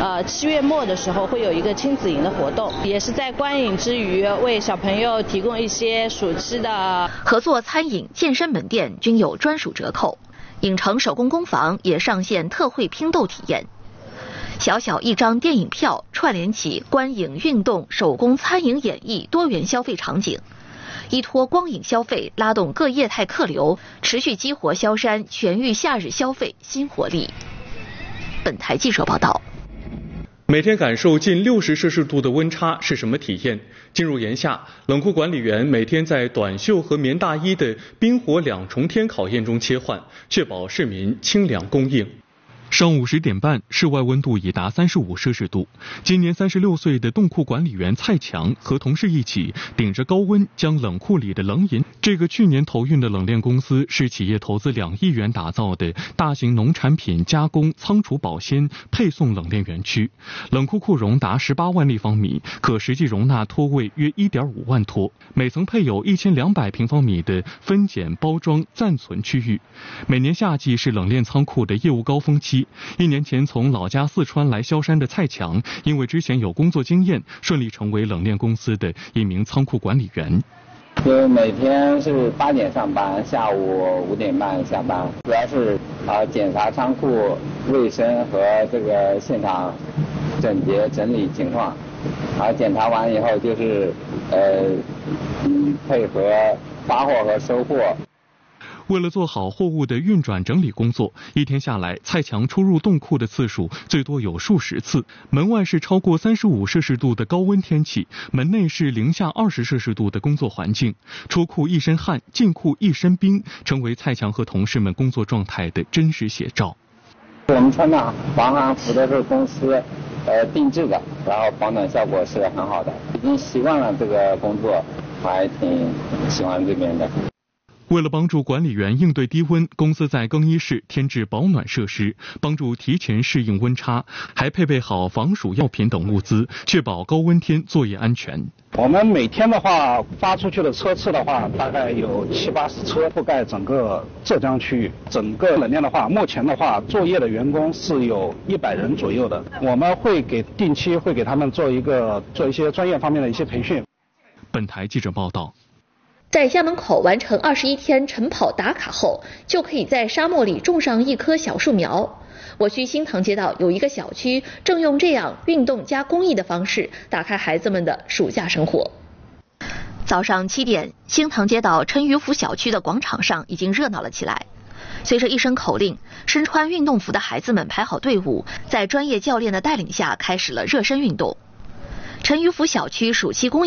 7月末的时候会有一个亲子营的活动，也是在观影之余为小朋友提供一些暑期的合作餐饮、健身门店均有专属折扣，影城手工工坊也上线特惠拼豆体验。小小一张电影票串联起观影、运动、手工、餐饮、演艺多元消费场景，依托光影消费拉动各业态客流，持续激活萧山全域夏日消费新活力。本台记者报道。 每天感受近60摄氏度的温差是什么体验？进入炎夏，冷库管理员每天在短袖和棉大衣的冰火2重天考验中切换，确保市民清凉供应。上午10点半，室外温度已达35摄氏度。今年36岁的冻库管理员蔡强和同事一起顶着高温将冷库里的冷饮。这个去年投运的冷链公司是企业投资2亿元打造的大型农产品加工、仓储保鲜、配送冷链园区。冷库库容达18万立方米，可实际容纳托位约1.5万托，每层配有1200平方米的分拣、包装、暂存区域。每年夏季是冷链仓库的业务高峰期。1年前从老家四川来萧山的蔡强，因为之前有工作经验，顺利成为冷链公司的一名仓库管理员。 就每天是8点上班，下午5点半下班，主要是检查仓库卫生和这个现场整洁整理情况。检查完以后就是配合发货和收货。 为了做好货物的运转整理工作，一天下来，蔡强出入冻库的次数最多有数十次。门外是超过35摄氏度的高温天气，门内是零下20摄氏度的工作环境。出库一身汗，进库一身冰，成为蔡强和同事们工作状态的真实写照。 我们穿的防寒服都是公司定制的，然后保暖效果是很好的，已经习惯了这个工作，还挺喜欢这边的。 为了帮助管理员应对低温，公司在更衣室添置保暖设施，帮助提前适应温差，还配备好防暑药品等物资，确保高温天作业安全。 我们每天的话发出去的车次的话，大概有70-80车，覆盖整个浙江区域。整个冷链的话，目前的话作业的员工是有100人左右的，我们会定期给他们做一些专业方面的一些培训。 本台记者报道。 在家门口完成21天晨跑打卡后，就可以在沙漠里种上1棵小树苗。我区新塘街道有一个小区正用这样运动加公益的方式打开孩子们的暑假生活。早上7点，新塘街道陈余府小区的广场上已经热闹了起来。随着一声口令，身穿运动服的孩子们排好队伍，在专业教练的带领下开始了热身运动。陈余府小区暑期公益